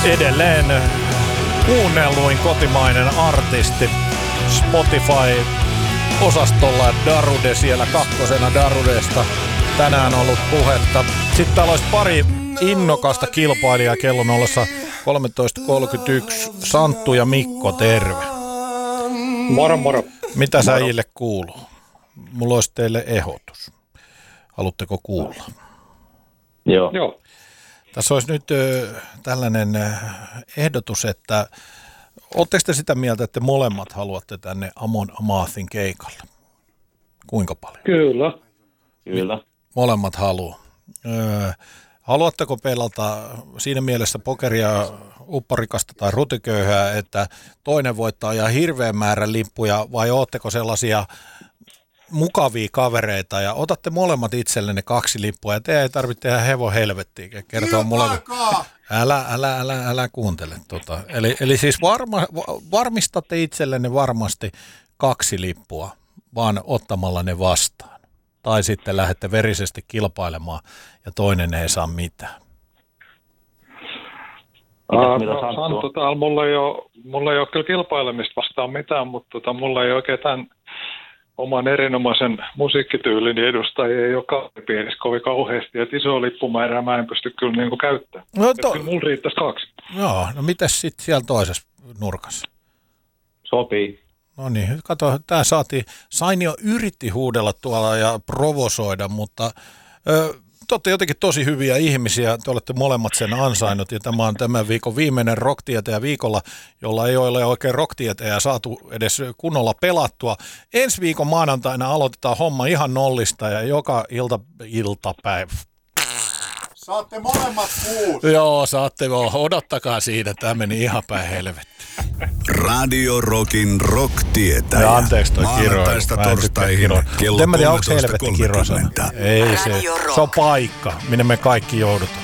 Edelleen kuunnelluin kotimainen artisti Spotify-osastolla Darude siellä kakkosena. Darudesta tänään on ollut puhetta. Sitten täällä olisi pari innokasta kilpailijaa kellon ollessa 13.31. Santtu ja Mikko, terve. Moro, moro. Mitä säijille kuuluu? Mulla olisi teille ehdotus. Haluatteko kuulla? Joo. Tässä olisi nyt tällainen ehdotus, että ootteko te sitä mieltä, että molemmat haluatte tänne Amon Amarthin keikalle? Kuinka paljon? Kyllä. Molemmat haluaa. Haluatteko pelata siinä mielessä pokeria, upparikasta tai rutiköyhää, että toinen voittaa ihan hirveän määrän lippuja, vai ootteko sellaisia mukavia kavereita ja otatte molemmat itsellenne 2 lippua ja te ei tarvitse tehdä hevon helvettiä kertoa molemmat. Älä kuuntele tota. Eli siis varmistatte itsellenne varmasti 2 lippua vaan ottamalla ne vastaan. Tai sitten lähdette verisesti kilpailemaan ja toinen ei saa mitään. Santtu, täällä mulla ei ole kyllä kilpailemista vastaan mitään, mutta mulla ei oikein tämän oman erinomaisen musiikkityylin edustajia ei ole kauppipiirissä kovin kauheasti, että iso lippumäärää mä en pysty kyllä niin kuin käyttämään. Kyllä mulla riittäisi 2. Joo, no mitäs sitten siellä toisessa nurkassa? Sopii. No niin, kato, tämä Sainio yritti huudella tuolla ja provosoida, mutta te olette jotenkin tosi hyviä ihmisiä, te olette molemmat sen ansainnut ja tämä on tämän viikon viimeinen rocktietäjä viikolla, jolla ei ole oikein rocktietäjä saatu edes kunnolla pelattua. Ensi viikon maanantaina aloitetaan homma ihan nollista ja joka iltapäivä. Saatte molemmat 6. Joo, saatte, odottakaa siinä, tämä meni ihan päin helvettiin. Radio Rockin rocktietäjä. Ja anteeksi toi Kiro. Maanantaista torstaihin kello 13.30. Ei se on paikka, minne me kaikki joudutaan.